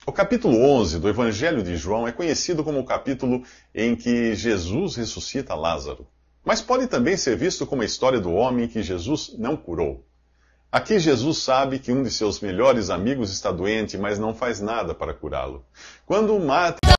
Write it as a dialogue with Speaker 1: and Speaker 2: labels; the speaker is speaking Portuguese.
Speaker 1: O capítulo 11 do Evangelho de João é conhecido como o capítulo em que Jesus ressuscita Lázaro, mas pode também ser visto como a história do homem que Jesus não curou. Aqui Jesus sabe que um de seus melhores amigos está doente, mas não faz nada para curá-lo. Quando Marta